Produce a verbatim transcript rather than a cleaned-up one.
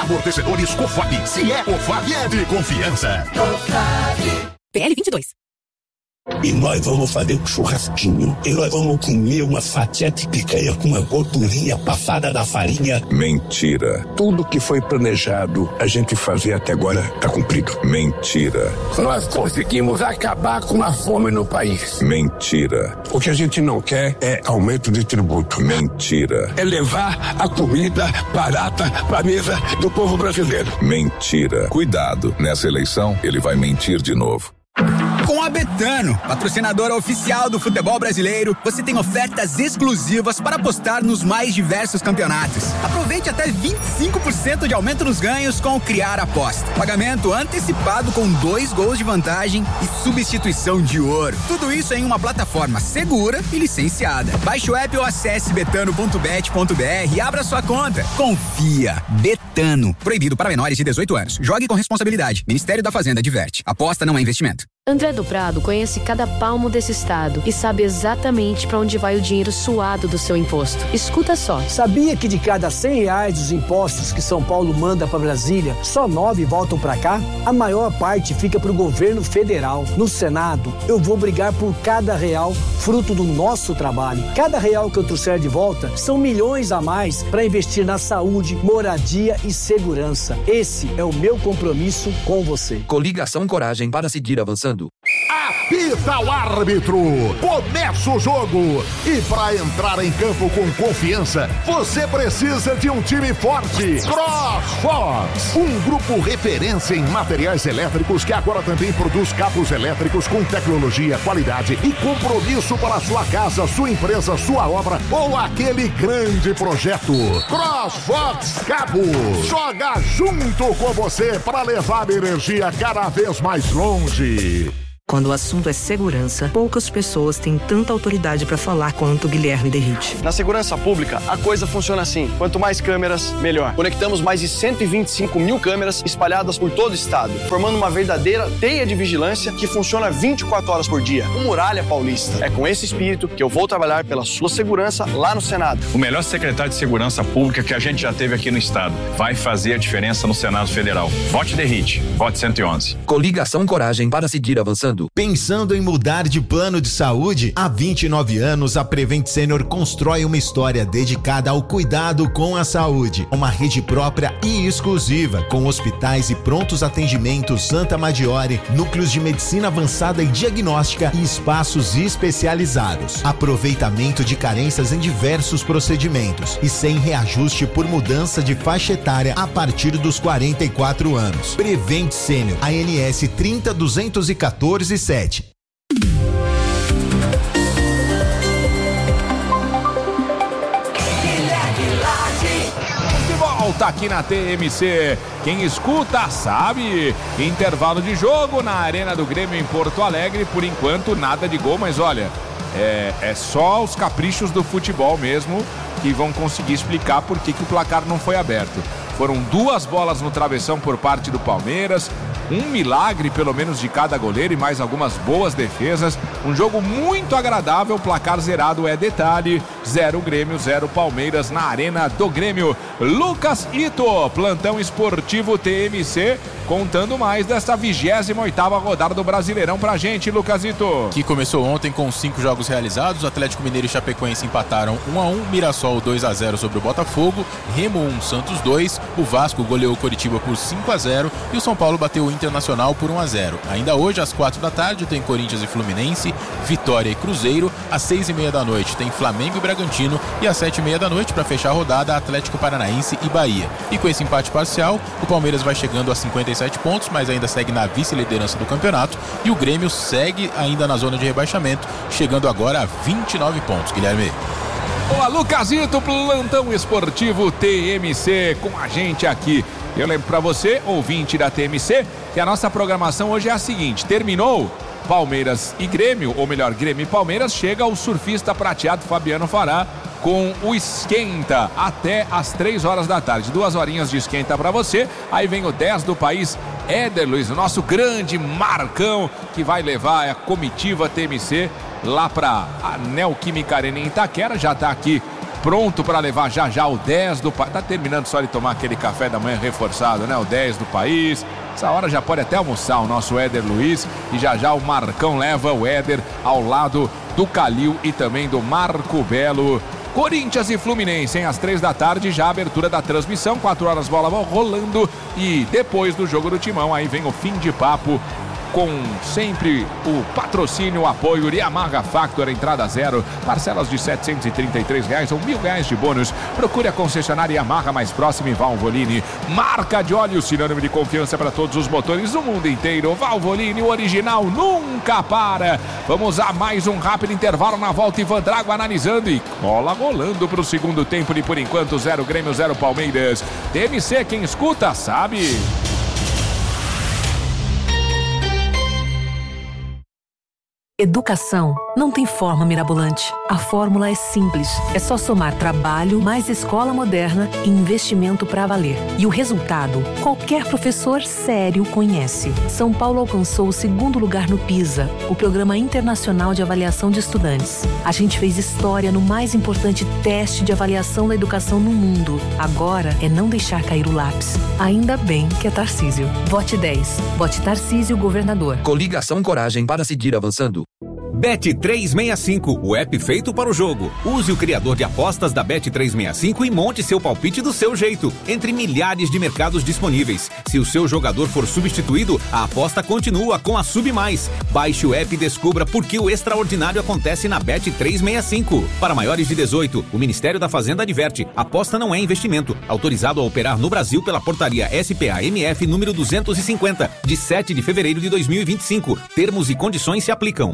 Amortecedores Cofap. Se é Cofap, é de confiança. P L vinte e dois. E nós vamos fazer um churrasquinho. E nós vamos comer uma fatia de picanha com uma gordurinha passada da farinha. Mentira. Tudo que foi planejado a gente fazer até agora tá cumprido. Mentira. Nós conseguimos acabar com a fome no país. Mentira. O que a gente não quer é aumento de tributo. Mentira. É levar a comida barata pra mesa do povo brasileiro. Mentira. Cuidado, nessa eleição ele vai mentir de novo. Com a Betano, patrocinadora oficial do futebol brasileiro, você tem ofertas exclusivas para apostar nos mais diversos campeonatos. Aproveite até vinte e cinco por cento de aumento nos ganhos com o Criar Aposta. Pagamento antecipado com dois gols de vantagem e substituição de ouro. Tudo isso em uma plataforma segura e licenciada. Baixe o app ou acesse betano ponto bet ponto br e abra sua conta. Confia. Betano. Proibido para menores de dezoito anos. Jogue com responsabilidade. Ministério da Fazenda adverte. Aposta não é investimento. André do Prado conhece cada palmo desse estado e sabe exatamente para onde vai o dinheiro suado do seu imposto. Escuta só. Sabia que de cada cem reais dos impostos que São Paulo manda para Brasília, só nove voltam para cá? A maior parte fica para o governo federal. No Senado, eu vou brigar por cada real, fruto do nosso trabalho. Cada real que eu trouxer de volta são milhões a mais para investir na saúde, moradia e segurança. Esse é o meu compromisso com você. Coligação Coragem para seguir avançando. Apita o árbitro, começa o jogo e para entrar em campo com confiança, você precisa de um time forte. CrossFox, um grupo referência em materiais elétricos que agora também produz cabos elétricos com tecnologia, qualidade e compromisso para sua casa, sua empresa, sua obra ou aquele grande projeto. CrossFox Cabos, joga junto com você para levar a energia cada vez mais longe. Quando o assunto é segurança, poucas pessoas têm tanta autoridade para falar quanto o Guilherme Derrite. Na segurança pública, a coisa funciona assim. Quanto mais câmeras, melhor. Conectamos mais de cento e vinte e cinco mil câmeras espalhadas por todo o estado, formando uma verdadeira teia de vigilância que funciona vinte e quatro horas por dia. O Muralha Paulista. É com esse espírito que eu vou trabalhar pela sua segurança lá no Senado. O melhor secretário de segurança pública que a gente já teve aqui no estado. Vai fazer a diferença no Senado Federal. Vote Derrite. Vote cento e onze. Coligação Coragem para seguir avançando. Pensando em mudar de plano de saúde? Há vinte e nove anos, a Prevent Senior constrói uma história dedicada ao cuidado com a saúde. Uma rede própria e exclusiva, com hospitais e prontos atendimentos Santa Maggiore, núcleos de medicina avançada e diagnóstica e espaços especializados. Aproveitamento de carências em diversos procedimentos e sem reajuste por mudança de faixa etária a partir dos quarenta e quatro anos. Prevent Senior, A N S trinta duzentos e quatorze sete. De volta aqui na T M C. Quem escuta sabe. Intervalo de jogo na Arena do Grêmio em Porto Alegre. Por enquanto, nada de gol, mas olha, é, é só os caprichos do futebol mesmo que vão conseguir explicar por que, que o placar não foi aberto. Foram duas bolas no travessão por parte do Palmeiras, um milagre pelo menos de cada goleiro e mais algumas boas defesas. Um jogo muito agradável, placar zerado é detalhe. Zero Grêmio, zero Palmeiras na Arena do Grêmio. Lucas Ito, plantão esportivo T M C, contando mais dessa vigésima oitava rodada do Brasileirão pra gente, Lucas Ito. Que começou ontem com cinco jogos realizados. O Atlético Mineiro e Chapecoense empataram um a um, Mirassol dois a zero sobre o Botafogo, Remo um, Santos dois, o Vasco goleou o Coritiba por cinco a zero e o São Paulo bateu o Internacional por um a zero. Ainda hoje, às quatro da tarde, tem Corinthians e Fluminense, Vitória e Cruzeiro. Às seis e meia da noite tem Flamengo e Bragantino e às sete e meia da noite, para fechar a rodada, Atlético Paranaense e Bahia. E com esse empate parcial, o Palmeiras vai chegando a cinquenta e sete pontos, mas ainda segue na vice-liderança do campeonato, e o Grêmio segue ainda na zona de rebaixamento, chegando agora a vinte e nove pontos. Guilherme. Boa, Lucasito, plantão esportivo T M C com a gente aqui. Eu lembro pra você, ouvinte da T M C, que a nossa programação hoje é a seguinte: terminou Palmeiras e Grêmio, ou melhor, Grêmio e Palmeiras, chega o surfista prateado Fabiano Fará com o esquenta até às três horas da tarde. Duas horinhas de esquenta pra você. Aí vem o dez do país, Éder Luiz, o nosso grande Marcão, que vai levar a comitiva T M C lá pra a Neoquímica Arena em Itaquera. Já tá aqui pronto para levar já já o dez do país. Tá terminando só de tomar aquele café da manhã reforçado, né? O dez do país. Essa hora já pode até almoçar o nosso Éder Luiz. E já já o Marcão leva o Éder ao lado do Calil e também do Marco Belo. Corinthians e Fluminense, hein? Às três da tarde, já a abertura da transmissão. Quatro horas, bola rolando. E depois do jogo do Timão, aí vem o fim de papo com sempre o patrocínio, o apoio Yamaha Factor, entrada zero, parcelas de setecentos e trinta e três reais ou mil reais de bônus. Procure a concessionária Yamaha mais próxima em Valvoline. Marca de óleo, sinônimo de confiança para todos os motores do mundo inteiro. Valvoline, o original nunca para. Vamos a mais um rápido intervalo. Na volta, Ivan Drago analisando e bola rolando para o segundo tempo de por enquanto, zero Grêmio, zero Palmeiras. T M C, quem escuta sabe. Educação não tem forma mirabolante. A fórmula é simples. É só somar trabalho, mais escola moderna e investimento para valer. E o resultado, qualquer professor sério conhece. São Paulo alcançou o segundo lugar no PISA, o Programa Internacional de Avaliação de Estudantes. A gente fez história no mais importante teste de avaliação da educação no mundo. Agora é não deixar cair o lápis. Ainda bem que é Tarcísio. Vote dez. Vote Tarcísio, governador. Coligação Coragem para seguir avançando. Bet trezentos e sessenta e cinco, o app feito para o jogo. Use o criador de apostas da Bet trezentos e sessenta e cinco e monte seu palpite do seu jeito, entre milhares de mercados disponíveis. Se o seu jogador for substituído, a aposta continua com a Sub Mais. Baixe o app e descubra por que o extraordinário acontece na Bet trezentos e sessenta e cinco. Para maiores de dezoito, o Ministério da Fazenda adverte: aposta não é investimento. Autorizado a operar no Brasil pela portaria S P A M F número duzentos e cinquenta, de sete de fevereiro de dois mil e vinte e cinco. Termos e condições se aplicam.